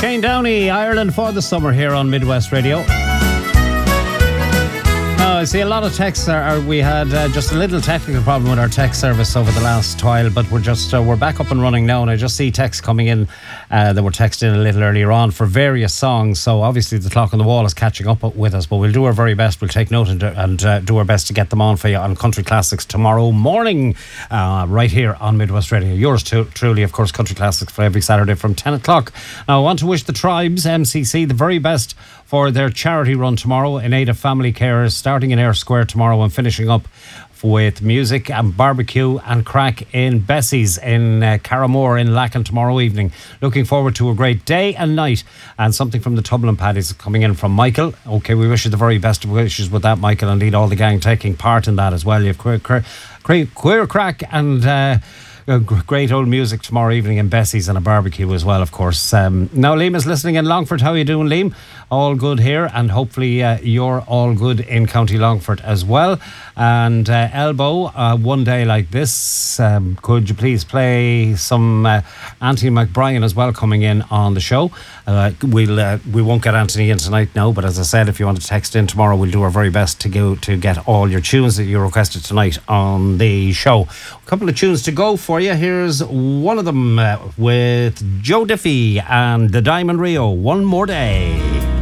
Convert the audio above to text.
Shane Downey, Ireland for the summer here on Midwest Radio. I see a lot of texts. We had just a little technical problem with our text service over the last while, but we're back up and running now, and I just see texts coming in that were texted in a little earlier on for various songs. So obviously the clock on the wall is catching up with us, but we'll do our very best. We'll take note and do our best to get them on for you on Country Classics tomorrow morning, right here on Midwest Radio. Yours truly, of course, Country Classics for every Saturday from 10 o'clock. Now, I want to wish the Tribes MCC the very best for their charity run tomorrow in aid of family carers, starting in Ayr Square tomorrow and finishing up with music and barbecue and crack in Bessie's in Carramore in Lacken tomorrow evening. Looking forward to a great day and night. And something from the Tublin Paddies coming in from Michael. Okay, we wish you the very best of wishes with that, Michael, and indeed all the gang taking part in that as well. You have queer crack and great old music tomorrow evening in Bessie's and a barbecue as well, of course. Now Liam is listening in Longford. How are you doing, Liam? All good here, and hopefully you're all good in County Longford as well. And Elbow, one day like this, could you please play some Anthony McBrien as well coming in on the show? We won't get Anthony in tonight now, but as I said, if you want to text in tomorrow, we'll do our very best to get all your tunes that you requested tonight on the show. A couple of tunes to go for you. Here's one of them with Joe Diffie and the Diamond Rio, One More Day.